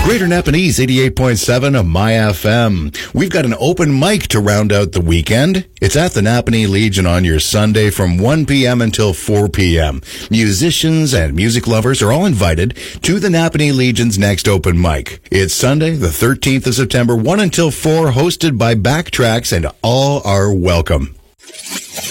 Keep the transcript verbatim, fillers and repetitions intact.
Greater Napanese, eighty-eight point seven of My F M. We've got an open mic to round out the weekend. It's at the Napanee Legion on your Sunday from one p.m. until four p.m. Musicians and music lovers are all invited to the Napanee Legion's next open mic. It's Sunday, the thirteenth of September, one until four, hosted by Backtracks, and all are welcome.